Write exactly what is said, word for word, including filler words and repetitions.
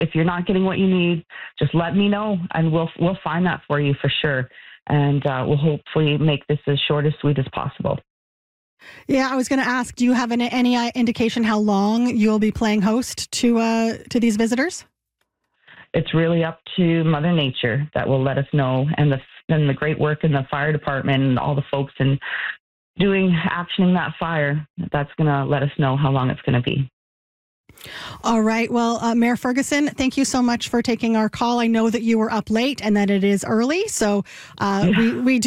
if you're not getting what you need, just let me know, and we'll we'll find that for you for sure. And uh, we'll hopefully make this as short as sweet as possible. Yeah, I was going to ask, do you have any, any uh, indication how long you'll be playing host to uh, to these visitors? It's really up to Mother Nature that will let us know, and the and the great work in the fire department and all the folks in doing actioning that fire. That's going to let us know how long it's going to be. All right. Well, uh, Mayor Ferguson, thank you so much for taking our call. I know that you were up late and that it is early, so uh, we we do.